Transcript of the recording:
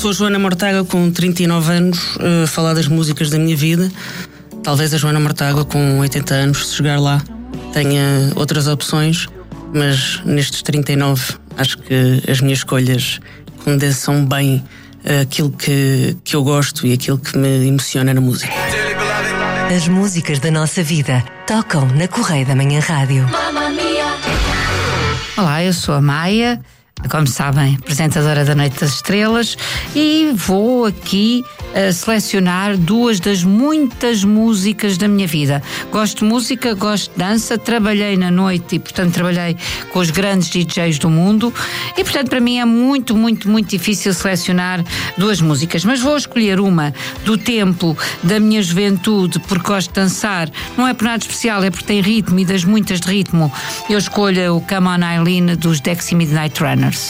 sou a Joana Mortágua com 39 anos, falar das músicas da minha vida. Talvez a Joana Mortágua com 80 anos, se chegar lá, tenha outras opções, mas nestes 39 acho que as minhas escolhas condensam bem aquilo que eu gosto e aquilo que me emociona na música. As músicas da nossa vida tocam na Correia da Manhã Rádio. Olá, eu sou a Maia, como sabem, apresentadora da Noite das Estrelas, e vou aqui selecionar duas das muitas músicas da minha vida. Gosto de música, gosto de dança, trabalhei na noite e, portanto, trabalhei com os grandes DJs do mundo e, portanto, para mim é muito, muito, muito difícil selecionar duas músicas, mas vou escolher uma do tempo da minha juventude, porque gosto de dançar. Não é por nada especial, é porque tem ritmo, e das muitas de ritmo eu escolho o Come On Eileen dos Dexy Midnight Runners.